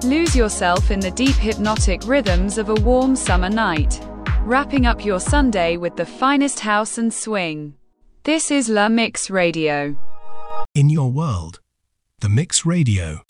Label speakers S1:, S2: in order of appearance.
S1: Lose yourself in the deep hypnotic rhythms of a warm summer night, wrapping up your Sunday with the finest house and swing. This is La Mix Radio.
S2: In your world, The Mix Radio.